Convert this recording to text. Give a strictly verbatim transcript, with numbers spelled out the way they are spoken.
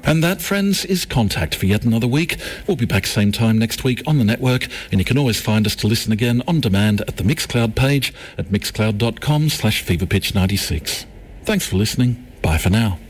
And that, friends, is Contact for yet another week. We'll be back same time next week on the network, and you can always find us to listen again on demand at the Mixcloud page at mixcloud.com slash feverpitch96. Thanks for listening. Bye for now.